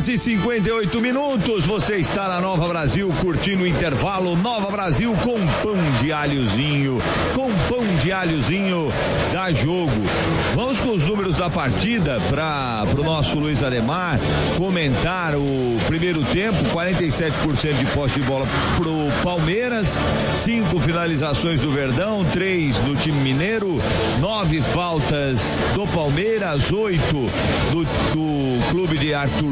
10h58. Você está na Nova Brasil, curtindo o intervalo. Nova Brasil com pão de alhozinho. Com pão de alhozinho dá jogo. Vamos com os números da partida para o nosso Luiz Ademar comentar o primeiro tempo. 47% de posse de bola pro Palmeiras, 5 finalizações do Verdão, 3 do time mineiro, 9 faltas do Palmeiras, 8 do clube de Arthur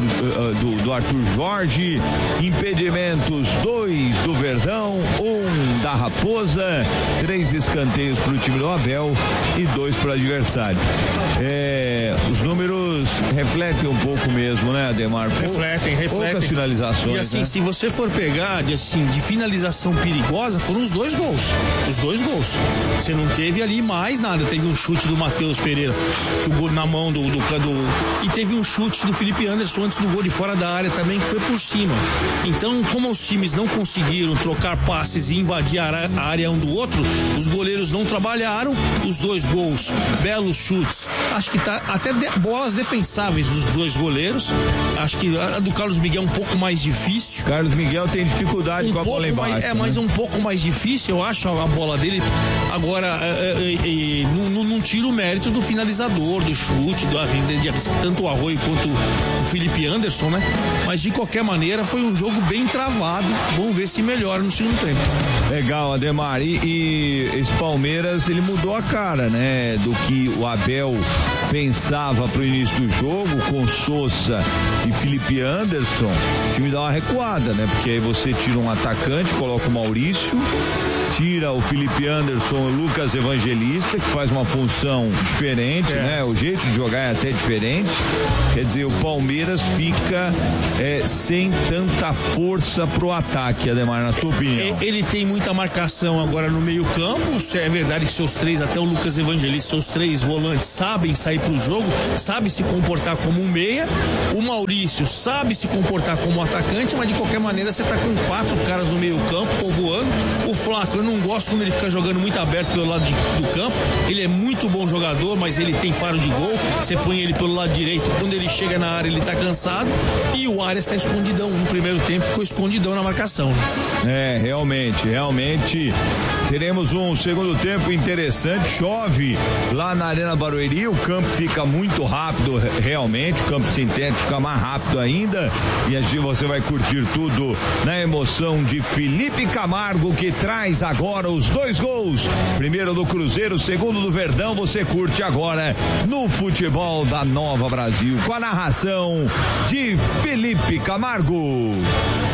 Jorge, impedimentos 2 do Verdão, 1 da Raposa, 3 escanteios para o time do Abel e 2 para o adversário. Os números refletem um pouco mesmo, né, Ademar? Refletem. Poucas finalizações. E assim, né? Se você for pegar de finalização perigosa, foram os 2 gols. Os 2 gols. Você não teve ali mais nada. Teve um chute do Matheus Pereira, que o gol na mão do e teve um chute do Felipe Anderson antes do gol de fora da área também, que foi por cima. Então, como os times não conseguiram trocar passes e invadir a área um do outro, os goleiros não trabalharam. Os 2 gols, belos chutes. Acho que tá até bolas defensáveis dos 2 goleiros. Acho que a do Carlos Miguel é um pouco mais difícil. Carlos Miguel tem dificuldade com a bola embaixo. Mas um pouco mais difícil, eu acho, a bola dele. Agora, não tira o mérito do finalizador, do chute, tanto o Arroio quanto o Felipe Anderson, né? Mas de qualquer maneira, foi um jogo bem travado. Vamos ver se melhora no segundo tempo. Legal, Ademar. E esse Palmeiras, ele mudou a cara, né? Do que o Abel pensava pro início do jogo, com Sousa e Felipe Anderson. O time dá uma recuada, né? Porque aí você tira um atacante, coloca o Maurício, tira o Felipe Anderson, o Lucas Evangelista, que faz uma função diferente, né? O jeito de jogar é até diferente. Quer dizer, o Palmeiras fica sem tanta força pro ataque, Ademar, na sua opinião. Ele tem muita marcação agora no meio campo. É verdade que seus 3, até o Lucas Evangelista, seus 3 volantes sabem sair pro jogo, sabe se comportar como um meia. O Maurício sabe se comportar como atacante, mas de qualquer maneira você tá com 4 caras no meio campo povoando. O Flaco, eu não gosto quando ele fica jogando muito aberto pelo lado do campo. Ele é muito bom jogador, mas ele tem faro de gol. Você põe ele pelo lado direito, quando ele chega na área ele tá cansado. E o Arias tá escondidão. No primeiro tempo ficou escondidão na marcação. Realmente teremos um segundo tempo interessante. Chove lá na Arena Barueri, o campo fica muito rápido, realmente, o campo sintético fica mais rápido ainda, e assim você vai curtir tudo na emoção de Felipe Camargo, que traz agora os 2 gols, primeiro do Cruzeiro, segundo do Verdão. Você curte agora no futebol da Nova Brasil, com a narração de Felipe Camargo.